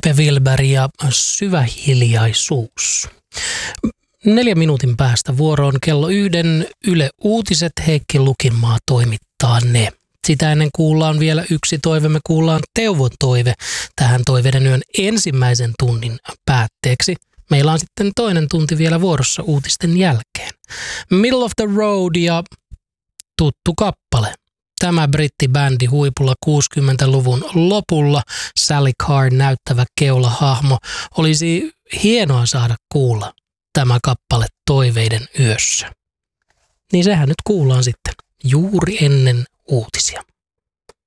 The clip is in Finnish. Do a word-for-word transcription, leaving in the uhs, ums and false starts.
Pepe Wilber ja Syvä hiljaisuus. Neljän minuutin päästä vuoroon kello yhden Yle Uutiset. Heikki Lukinmaa toimittaa ne. Sitä ennen kuullaan vielä yksi toive. Me kuullaan Teuvon toive tähän Toiveiden yön ensimmäisen tunnin päätteeksi. Meillä on sitten toinen tunti vielä vuorossa uutisten jälkeen. Middle of the Road ja tuttu kappale. Tämä brittibändi huipulla kuusikymmentäluvun lopulla, Sally Carr näyttävä keulahahmo, olisi hienoa saada kuulla tämä kappale Toiveiden yössä. Niin sehän nyt kuullaan sitten juuri ennen uutisia.